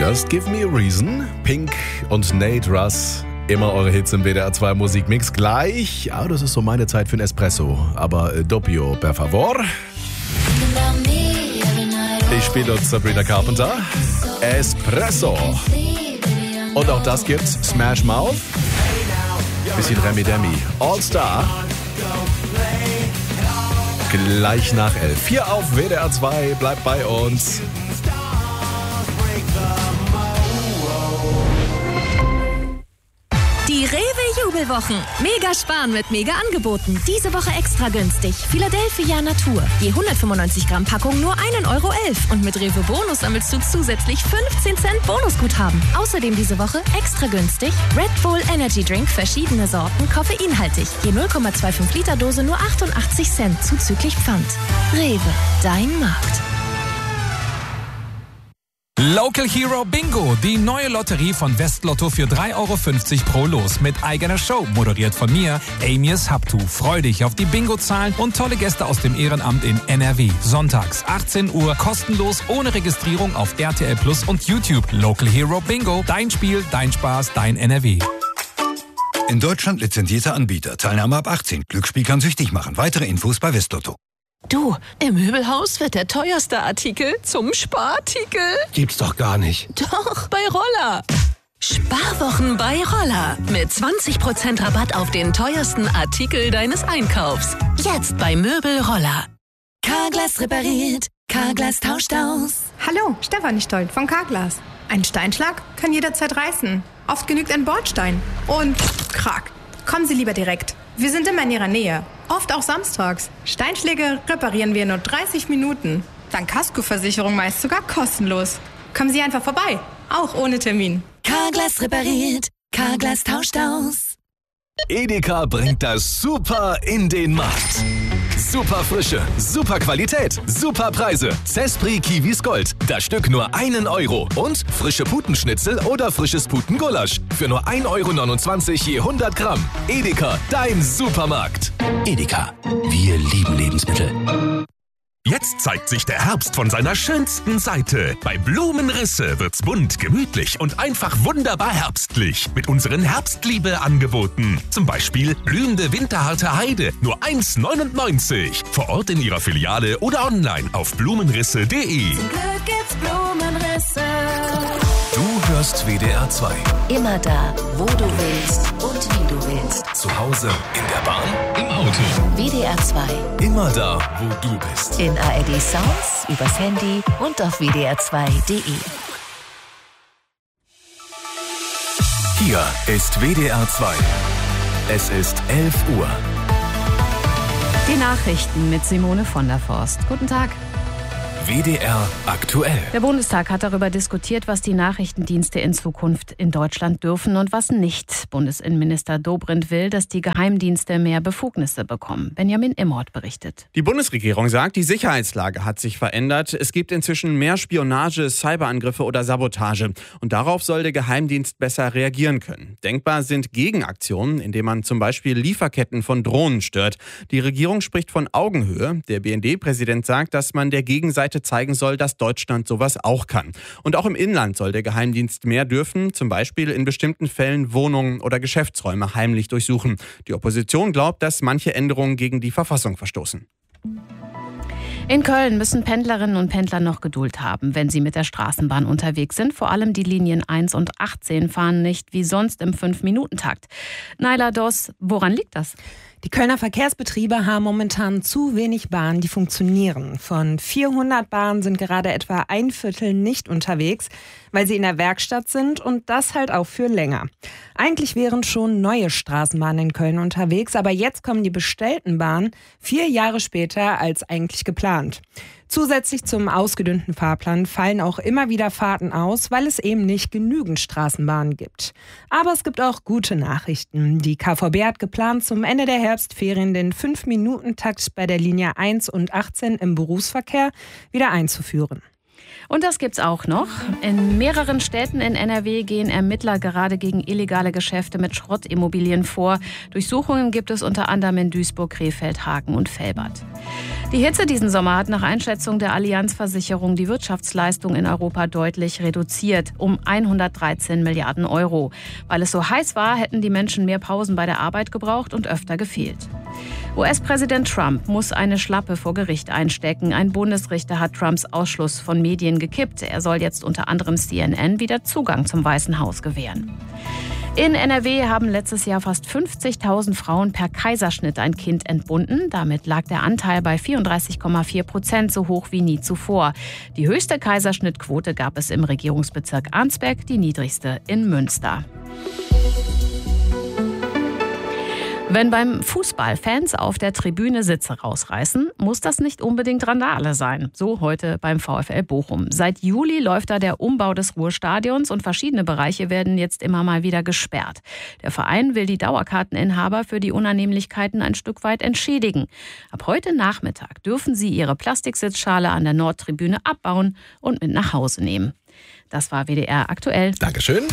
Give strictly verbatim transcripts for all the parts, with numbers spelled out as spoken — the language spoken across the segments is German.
Just Give Me a Reason, Pink und Nate Russ. Immer eure Hits im W D R zwei Musikmix. Gleich, ja, das ist so meine Zeit für ein Espresso. Aber äh, doppio, per favor. Ich spiele dort Sabrina Carpenter. Espresso. Und auch das gibt's. Smash Mouth. Bisschen Remi Demi. All Star. Gleich nach elf. Hier auf W D R zwei. Bleibt bei uns. Die Rewe-Jubelwochen. Mega sparen mit Mega-Angeboten. Diese Woche extra günstig. Philadelphia Natur. Je hundertfünfundneunzig Gramm Packung nur ein Euro elf. Und mit Rewe Bonus sammelst du zusätzlich fünfzehn Cent Bonusguthaben. Außerdem diese Woche extra günstig Red Bull Energy Drink, verschiedene Sorten, koffeinhaltig. Je null Komma fünfundzwanzig Liter Dose nur achtundachtzig Cent zuzüglich Pfand. Rewe, dein Markt. Local Hero Bingo, die neue Lotterie von Westlotto für drei Euro fünfzig pro Los mit eigener Show, moderiert von mir, Amias Haptu. Freu dich auf die Bingo-Zahlen und tolle Gäste aus dem Ehrenamt in N R W. Sonntags, achtzehn Uhr, kostenlos, ohne Registrierung auf R T L Plus und YouTube. Local Hero Bingo, dein Spiel, dein Spaß, dein N R W. In Deutschland lizenzierter Anbieter. Teilnahme ab achtzehn. Glücksspiel kann süchtig machen. Weitere Infos bei Westlotto. Du, im Möbelhaus wird der teuerste Artikel zum Sparartikel. Gibt's doch gar nicht. Doch, bei Roller. Sparwochen bei Roller. Mit zwanzig Prozent Rabatt auf den teuersten Artikel deines Einkaufs. Jetzt bei Möbel Roller. Carglass repariert. Carglass tauscht aus. Hallo, Stefanie Stolt von Carglass. Ein Steinschlag kann jederzeit reißen. Oft genügt ein Bordstein. Und krack. Kommen Sie lieber direkt. Wir sind immer in Ihrer Nähe. Oft auch samstags. Steinschläge reparieren wir in nur dreißig Minuten. Dank Kaskoversicherung meist sogar kostenlos. Kommen Sie einfach vorbei. Auch ohne Termin. Carglass repariert. Carglass tauscht aus. Edeka bringt das Super in den Markt. Super Frische, super Qualität, super Preise. Zespri Kiwis Gold, das Stück nur einen Euro. Und frische Putenschnitzel oder frisches Putengulasch für nur ein Euro neunundzwanzig je hundert Gramm. Edeka, dein Supermarkt. Edeka, wir lieben Lebensmittel. Jetzt zeigt sich der Herbst von seiner schönsten Seite. Bei Blumenrisse wird's bunt, gemütlich und einfach wunderbar herbstlich. Mit unseren Herbstliebe-Angeboten. Zum Beispiel blühende winterharte Heide, nur eins neunundneunzig. Vor Ort in Ihrer Filiale oder online auf blumenrisse punkt de. Zum Glück gibt's Blumenrisse. Du hörst W D R zwei. Immer da, wo du willst und wie du willst. Zu Hause, in der Bahn, im Auto. W D R zwei. Immer da, wo du bist. In A R D Sounds, übers Handy und auf w d r zwei punkt de. Hier ist W D R zwei. Es ist elf Uhr. Die Nachrichten mit Simone von der Forst. Guten Tag. W D R aktuell. Der Bundestag hat darüber diskutiert, was die Nachrichtendienste in Zukunft in Deutschland dürfen und was nicht. Bundesinnenminister Dobrindt will, dass die Geheimdienste mehr Befugnisse bekommen. Benjamin Immort berichtet. Die Bundesregierung sagt, die Sicherheitslage hat sich verändert. Es gibt inzwischen mehr Spionage, Cyberangriffe oder Sabotage. Und darauf soll der Geheimdienst besser reagieren können. Denkbar sind Gegenaktionen, indem man zum Beispiel Lieferketten von Drohnen stört. Die Regierung spricht von Augenhöhe. Der B N D-Präsident sagt, dass man der Gegenseite zeigen soll, dass Deutschland sowas auch kann. Und auch im Inland soll der Geheimdienst mehr dürfen, zum Beispiel in bestimmten Fällen Wohnungen oder Geschäftsräume heimlich durchsuchen. Die Opposition glaubt, dass manche Änderungen gegen die Verfassung verstoßen. In Köln müssen Pendlerinnen und Pendler noch Geduld haben, wenn sie mit der Straßenbahn unterwegs sind. Vor allem die Linien eins und achtzehn fahren nicht wie sonst im fünf Minuten Takt. Naila Doss, woran liegt das? Die Kölner Verkehrsbetriebe haben momentan zu wenig Bahnen, die funktionieren. Von vierhundert Bahnen sind gerade etwa ein Viertel nicht unterwegs, weil sie in der Werkstatt sind und das halt auch für länger. Eigentlich wären schon neue Straßenbahnen in Köln unterwegs, aber jetzt kommen die bestellten Bahnen vier Jahre später als eigentlich geplant. Zusätzlich zum ausgedünnten Fahrplan fallen auch immer wieder Fahrten aus, weil es eben nicht genügend Straßenbahnen gibt. Aber es gibt auch gute Nachrichten. Die K V B hat geplant, zum Ende der Herbstferien den fünf Minuten Takt bei der Linie eins und achtzehn im Berufsverkehr wieder einzuführen. Und das gibt's auch noch. In mehreren Städten in N R W gehen Ermittler gerade gegen illegale Geschäfte mit Schrottimmobilien vor. Durchsuchungen gibt es unter anderem in Duisburg, Krefeld, Hagen und Velbert. Die Hitze diesen Sommer hat nach Einschätzung der Allianz Versicherung die Wirtschaftsleistung in Europa deutlich reduziert, um hundertdreizehn Milliarden Euro. Weil es so heiß war, hätten die Menschen mehr Pausen bei der Arbeit gebraucht und öfter gefehlt. U S-Präsident Trump muss eine Schlappe vor Gericht einstecken. Ein Bundesrichter hat Trumps Ausschluss von Medien gekippt. Er soll jetzt unter anderem C N N wieder Zugang zum Weißen Haus gewähren. In N R W haben letztes Jahr fast fünfzigtausend Frauen per Kaiserschnitt ein Kind entbunden. Damit lag der Anteil bei vierunddreißig Komma vier Prozent, so hoch wie nie zuvor. Die höchste Kaiserschnittquote gab es im Regierungsbezirk Arnsberg, die niedrigste in Münster. Wenn beim Fußball Fans auf der Tribüne Sitze rausreißen, muss das nicht unbedingt Randale sein. So heute beim VfL Bochum. Seit Juli läuft da der Umbau des Ruhrstadions und verschiedene Bereiche werden jetzt immer mal wieder gesperrt. Der Verein will die Dauerkarteninhaber für die Unannehmlichkeiten ein Stück weit entschädigen. Ab heute Nachmittag dürfen sie ihre Plastiksitzschale an der Nordtribüne abbauen und mit nach Hause nehmen. Das war W D R aktuell. Dankeschön.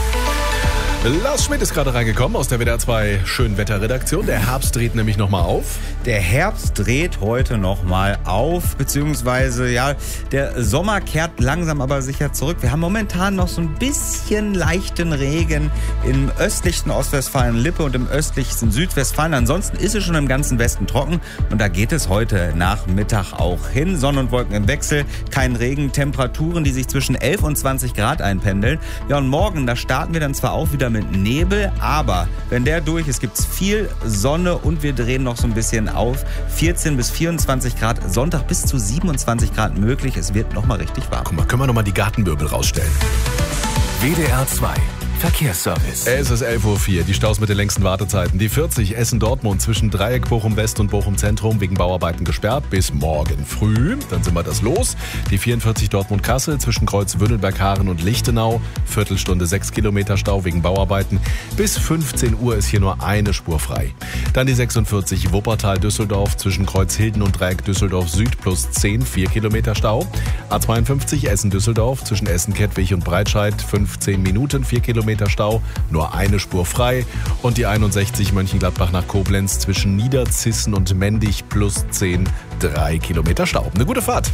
Lars Schmidt ist gerade reingekommen aus der W D R zwei Schönwetterredaktion. Der Herbst dreht nämlich nochmal auf. Der Herbst dreht heute nochmal auf, beziehungsweise ja, der Sommer kehrt langsam aber sicher zurück. Wir haben momentan noch so ein bisschen leichten Regen im östlichsten Ostwestfalen-Lippe und im östlichsten Südwestfalen. Ansonsten ist es schon im ganzen Westen trocken und da geht es heute Nachmittag auch hin. Sonne und Wolken im Wechsel, kein Regen, Temperaturen, die sich zwischen elf und zwanzig Grad einpendeln. Ja, und morgen, da starten wir dann zwar auch wieder mit Nebel, aber wenn der durch ist, gibt es viel Sonne und wir drehen noch so ein bisschen auf. vierzehn bis vierundzwanzig Grad, Sonntag bis zu siebenundzwanzig Grad möglich. Es wird noch mal richtig warm. Guck mal, können wir noch mal die Gartenmöbel rausstellen. W D R zwei Verkehrsservice. Es ist elf Uhr vier, die Staus mit den längsten Wartezeiten. Die vierzig Essen-Dortmund zwischen Dreieck Bochum-West und Bochum-Zentrum wegen Bauarbeiten gesperrt bis morgen früh. Dann sind wir das los. Die vierundvierzig Dortmund-Kassel zwischen Kreuz Wünnelberg-Haaren und Lichtenau. Viertelstunde sechs Kilometer Stau wegen Bauarbeiten. Bis fünfzehn Uhr ist hier nur eine Spur frei. Dann die sechsundvierzig Wuppertal-Düsseldorf zwischen Kreuz Hilden und Dreieck Düsseldorf Süd plus zehn, vier Kilometer Stau. A zweiundfünfzig Essen-Düsseldorf zwischen Essen-Kettwig und Breitscheid fünfzehn Minuten, vier Kilometer Stau, nur eine Spur frei. Und die einundsechzig Mönchengladbach nach Koblenz zwischen Niederzissen und Mendig plus zehn, drei Kilometer Stau. Eine gute Fahrt.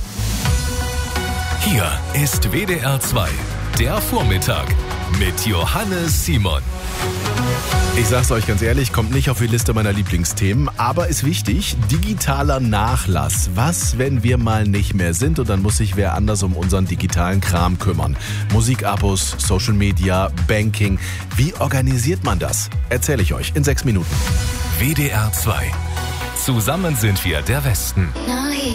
Hier ist W D R zwei, der Vormittag mit Johannes Simon. Ich sag's euch ganz ehrlich, kommt nicht auf die Liste meiner Lieblingsthemen, aber ist wichtig, digitaler Nachlass. Was, wenn wir mal nicht mehr sind und dann muss sich wer anders um unseren digitalen Kram kümmern? Musikabos, Social Media, Banking. Wie organisiert man das? Erzähle ich euch in sechs Minuten. W D R zwei. Zusammen sind wir der Westen.